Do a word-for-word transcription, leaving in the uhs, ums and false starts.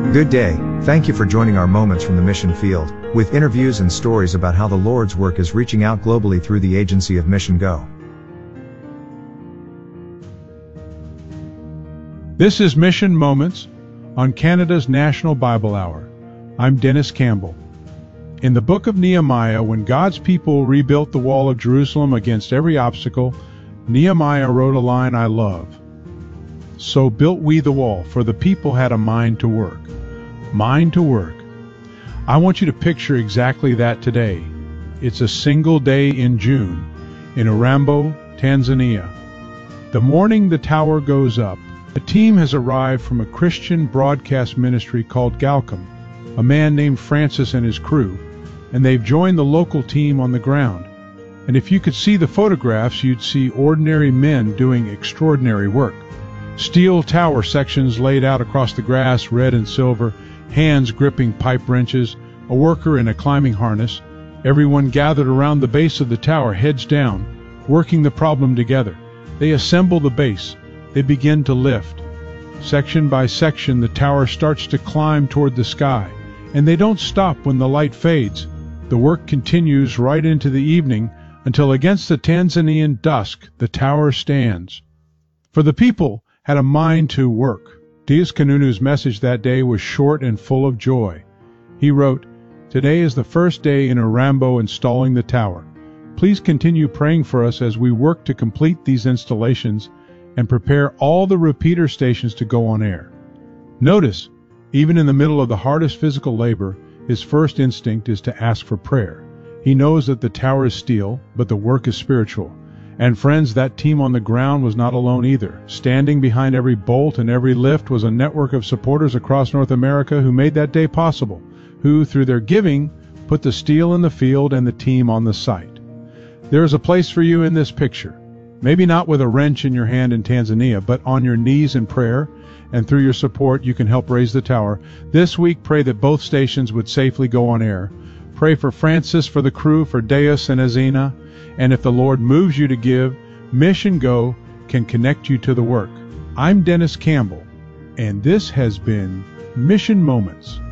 Good day, thank you for joining our Moments from the Mission Field, with interviews and stories about how the Lord's work is reaching out globally through the agency of Mission Go. This is Mission Moments on Canada's National Bible Hour. I'm Dennis Campbell. In the book of Nehemiah, when God's people rebuilt the wall of Jerusalem against every obstacle, Nehemiah wrote a line I love. So built we the wall, for the people had a mind to work. Mind to work. I want you to picture exactly that today. It's a single day in June in Urambo, Tanzania. The morning the tower goes up, a team has arrived from a Christian broadcast ministry called Galcom, a man named Francis and his crew, and they've joined the local team on the ground. And if you could see the photographs, you'd see ordinary men doing extraordinary work. Steel tower sections laid out across the grass, red and silver, hands gripping pipe wrenches, a worker in a climbing harness, everyone gathered around the base of the tower, heads down, working the problem together. They assemble the base. They begin to lift. Section by section, the tower starts to climb toward the sky, and they don't stop when the light fades. The work continues right into the evening until against the Tanzanian dusk, the tower stands. For the people had a mind to work. Dias Kanunu's message that day was short and full of joy. He wrote, "Today is the first day in Urambo installing the tower. Please continue praying for us as we work to complete these installations and prepare all the repeater stations to go on air." Notice, even in the middle of the hardest physical labor, his first instinct is to ask for prayer. He knows that the tower is steel, but the work is spiritual. And friends, that team on the ground was not alone either. Standing behind every bolt and every lift was a network of supporters across North America who made that day possible, who, through their giving, put the steel in the field and the team on the site. There is a place for you in this picture. Maybe not with a wrench in your hand in Tanzania, but on your knees in prayer, and through your support you can help raise the tower. This week, pray that both stations would safely go on air. Pray for Francis, for the crew, for Deus and Azina, and if the Lord moves you to give, Mission Go can connect you to the work. I'm Dennis Campbell, and this has been Mission Moments.